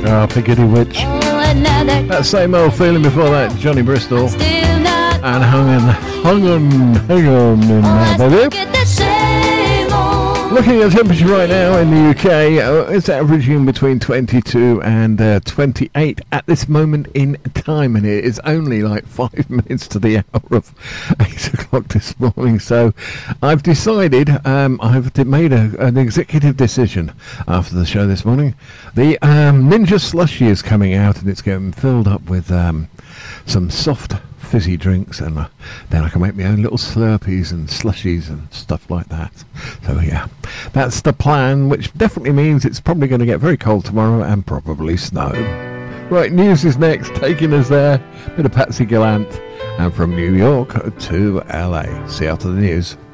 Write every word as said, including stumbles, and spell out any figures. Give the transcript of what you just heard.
Ah, Piggity Witch. That same old feeling before that, Johnny Bristol. And hung on, hung on, hang on in there, baby. Looking at temperature right now in the U K, uh, it's averaging between twenty-two and uh, twenty-eight at this moment in time, and it is only like five minutes to the hour of eight o'clock this morning. So I've decided, um, I've made a, an executive decision after the show this morning. The um, Ninja Slushie is coming out, and it's getting filled up with um, some soft fizzy drinks, and uh, then I can make my own little slurpees and slushies and stuff like that. So yeah, that's the plan, which definitely means it's probably going to get very cold tomorrow and probably snow. Right, news is next, taking us there. Bit of Patsy Gallant, and from New York to L A. See you after the news.